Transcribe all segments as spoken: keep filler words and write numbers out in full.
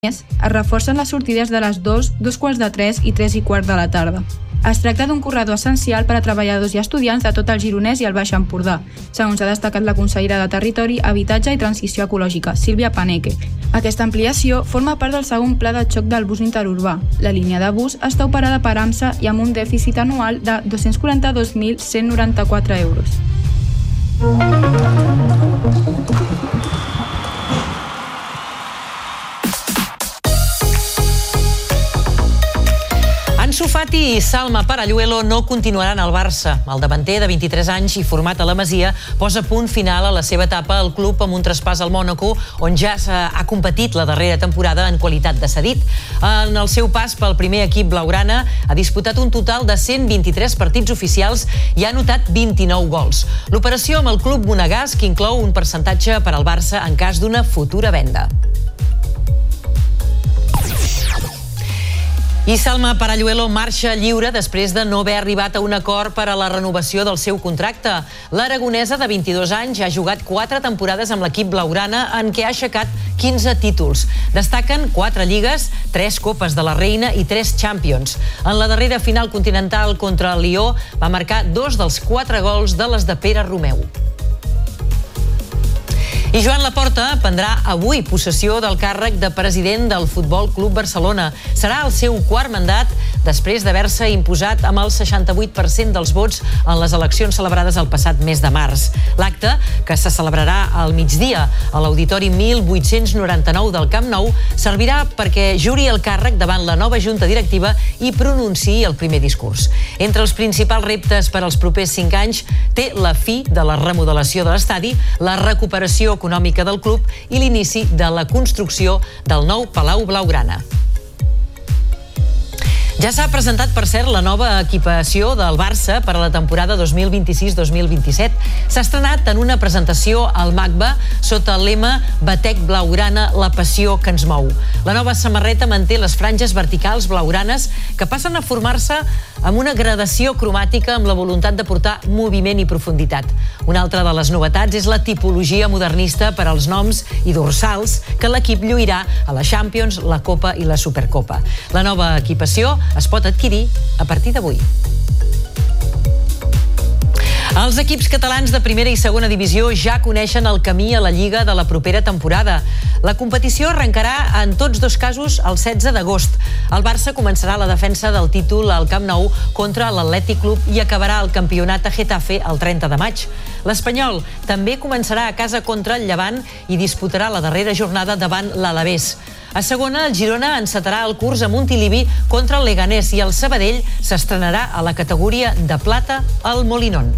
es reforcen les sortides de les dos, dos quarts de tres i tres i quart de la tarda. Es tracta d'un corredor essencial per a treballadors i estudiants de tot el Gironès i el Baix Empordà, segons ha destacat la consellera de Territori, Habitatge i Transició Ecològica, Sílvia Paneque. Aquesta ampliació forma part del segon pla de xoc del bus interurbà. La línia de bus està operada per AMSA i amb un dèficit anual de dos-cents quaranta-dos mil cent noranta-quatre euros. Ansu Fati i Salma Paralluelo no continuaran al Barça. El davanter de vint-i-tres anys i format a la Masia posa punt final a la seva etapa al club amb un traspàs al Mònaco, on ja ha competit la darrera temporada en qualitat de cedit. En el seu pas pel primer equip blaugrana ha disputat un total de cent vint-i-tres partits oficials i ha anotat vint-i-nou gols. L'operació amb el club monegasc inclou un percentatge per al Barça en cas d'una futura venda. I Salma Paralluelo marxa lliure després de no haver arribat a un acord per a la renovació del seu contracte. L'aragonesa de vint-i-dos anys ha jugat quatre temporades amb l'equip blaugrana en què ha aixecat quinze títols. Destaquen quatre lligues, tres copes de la Reina i tres Champions. En la darrera final continental contra el Lió va marcar dos dels quatre gols de les de Pere Romeu. I Joan Laporta prendrà avui possessió del càrrec de president del Futbol Club Barcelona. Serà el seu quart mandat després d'haver-se imposat amb el seixanta-vuit per cent dels vots en les eleccions celebrades el passat mes de març. L'acte, que se celebrarà al migdia a l'Auditori mil vuit-cents noranta-nou del Camp Nou, servirà perquè juri el càrrec davant la nova junta directiva i pronunciï el primer discurs. Entre els principals reptes per als propers cinc anys té la fi de la remodelació de l'estadi, la recuperació econòmica del club i l'inici de la construcció del nou Palau Blaugrana. Ja s'ha presentat, per cert, la nova equipació del Barça per a la temporada dos mil vint-i-sis dos mil vint-i-set. S'ha estrenat en una presentació al MACBA sota el lema Batec Blaugrana, la passió que ens mou. La nova samarreta manté les franges verticals blaugranes que passen a formar-se amb una gradació cromàtica amb la voluntat de portar moviment i profunditat. Una altra de les novetats és la tipologia modernista per als noms i dorsals que l'equip lluirà a la Champions, la Copa i la Supercopa. La nova equipació es pot adquirir a partir d'avui. Els equips catalans de primera i segona divisió ja coneixen el camí a la Lliga de la propera temporada. La competició arrencarà en tots dos casos el setze d'agost. El Barça començarà la defensa del títol al Camp Nou contra l'Atlètic Club i acabarà el campionat a Getafe el trenta de maig. L'Espanyol també començarà a casa contra el Llevant i disputarà la darrera jornada davant l'Alavés. A segona, el Girona encetarà el curs a Montilivi contra el Leganés i el Sabadell s'estrenarà a la categoria de plata al Molinón.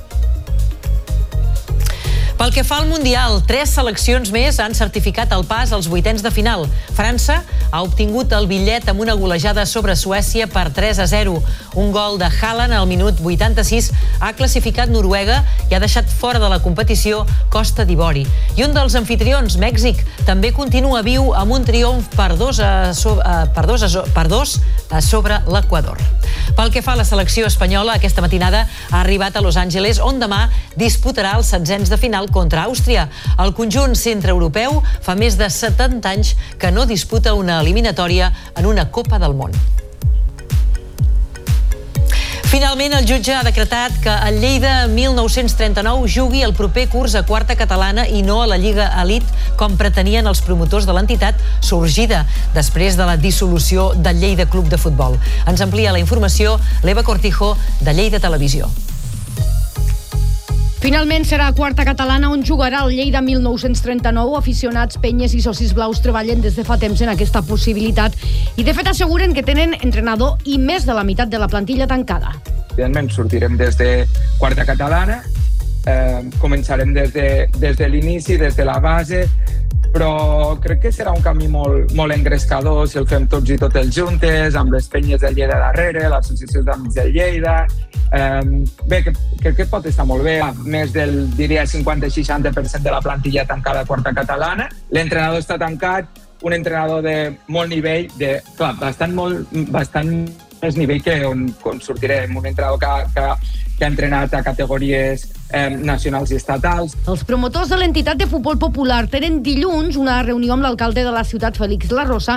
Pel que fa al Mundial, tres seleccions més han certificat el pas als vuitens de final. França ha obtingut el bitllet amb una golejada sobre Suècia per tres a zero. Un gol de Haaland al minut vuitanta-sis ha classificat Noruega i ha deixat fora de la competició Costa d'Ivori. I un dels anfitrions, Mèxic, també continua viu amb un triomf per dos a, so, per dos a, per dos a sobre l'Equador. Pel que fa a la selecció espanyola, aquesta matinada ha arribat a Los Angeles, on demà disputarà els setzents de final contra Àustria. El conjunt centreeuropeu fa més de setanta anys que no disputa una eliminatòria en una Copa del Món. Finalment, el jutge ha decretat que el Lleida mil nou-cents trenta-nou jugui el proper curs a quarta catalana i no a la Lliga Elit, com pretenien els promotors de l'entitat sorgida després de la dissolució del Lleida Club de Futbol. Ens amplia la informació l'Eva Cortijo, de Lleida Televisió. Finalment serà a quarta catalana on jugarà el Lleida mil nou-cents trenta-nou. Aficionats, penyes i socis blaus treballen des de fa temps en aquesta possibilitat i de fet asseguren que tenen entrenador i més de la meitat de la plantilla tancada. Evidentment sortirem des de quarta catalana, eh, començarem des de, des de l'inici, des de la base, però crec que serà un camí molt, molt engrescador si el fem tots i totes juntes, amb les penyes del Lleida darrere, l'associació d'amics del Lleida. Um, bé, que, crec que pot estar molt bé. Més del, diria, cinquanta-seixanta per cent de la plantilla tancada a quarta catalana. L'entrenador està tancat, un entrenador de molt nivell, de, clar, bastant, molt, bastant més nivell que on, on sortirem. Un entrenador que, que, que ha entrenat a categories eh, nacionals i estatals. Els promotors de l'entitat de futbol popular tenen dilluns una reunió amb l'alcalde de la ciutat, Félix La Rosa,